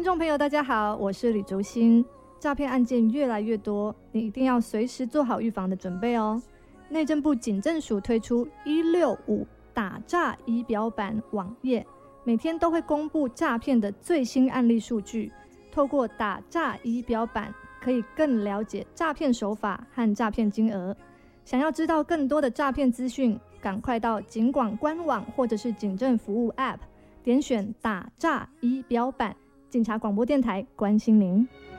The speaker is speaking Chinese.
听众朋友大家好，我是李竹欣。诈骗案件越来越多，你一定要随时做好预防的准备哦。内政部警政署推出165打诈仪表板网页，每天都会公布诈骗的最新案例数据，透过打诈仪表板可以更了解诈骗手法和诈骗金额。想要知道更多的诈骗资讯，赶快到警广官网或者是警政服务 App， 点选打诈仪表板。警察广播电台关心您。